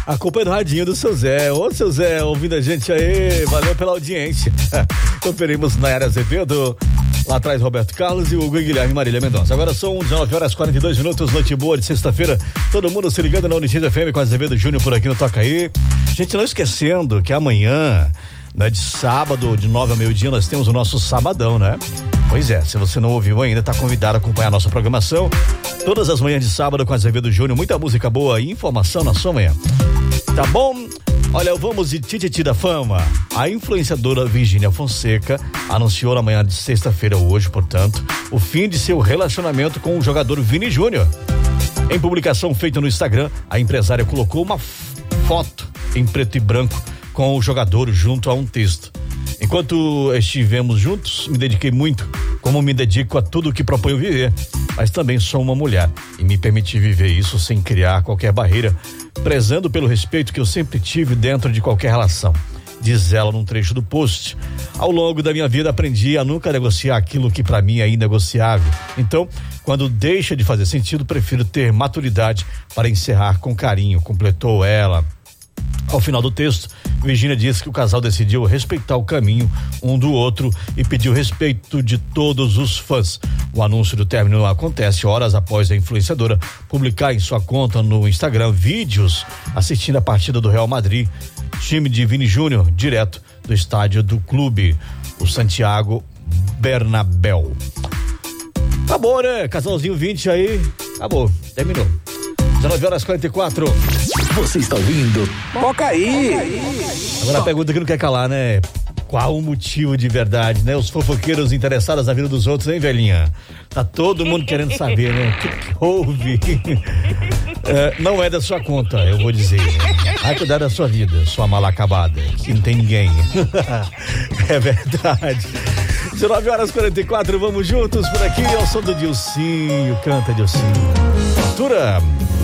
acompanhando o radinho do seu Zé. Ô, seu Zé, ouvindo a gente aí, valeu pela audiência. Conferimos Nayara Azevedo, lá atrás Roberto Carlos e o Hugo Guilherme Marília Mendonça. Agora são 19h42, noite boa de sexta-feira. Todo mundo se ligando na United FM com Azevedo Júnior por aqui no Toca Aí. Gente, não esquecendo que amanhã, né, de sábado, de 9 a meio-dia, nós temos o nosso sabadão, né? Pois é, se você não ouviu ainda, tá convidado a acompanhar a nossa programação. Todas as manhãs de sábado com Azevedo Júnior, muita música boa e informação na sua manhã. Tá bom? Olha, vamos de Tititi da Fama. A influenciadora Virgínia Fonseca anunciou na manhã de sexta-feira, hoje, portanto, o fim de seu relacionamento com o jogador Vini Júnior. Em publicação feita no Instagram, a empresária colocou uma foto em preto e branco com o jogador junto a um texto. Enquanto estivemos juntos, me dediquei muito, como me dedico a tudo que proponho viver, mas também sou uma mulher e me permiti viver isso sem criar qualquer barreira, prezando pelo respeito que eu sempre tive dentro de qualquer relação, diz ela num trecho do post. Ao longo da minha vida aprendi a nunca negociar aquilo que para mim é inegociável. Então, quando deixa de fazer sentido, prefiro ter maturidade para encerrar com carinho, completou ela. Ao final do texto, Virgínia disse que o casal decidiu respeitar o caminho um do outro e pediu respeito de todos os fãs. O anúncio do término acontece horas após a influenciadora publicar em sua conta no Instagram vídeos assistindo a partida do Real Madrid, time de Vini Júnior, direto do estádio do clube, o Santiago Bernabéu. Acabou, né? Casalzinho 20 aí, acabou, terminou. 19h44. Você está ouvindo Toca Aí. Agora a pergunta que não quer calar, né? Qual o motivo de verdade, né? Os fofoqueiros interessados na vida dos outros, hein, velhinha? Tá todo mundo querendo saber, né? O que houve? Não é da sua conta, eu vou dizer. Vai cuidar da sua vida, sua mal acabada, que não tem ninguém. É verdade. 19h44, vamos juntos por aqui, ao som do Dilcinho. Canta, Dilcinho. Altura.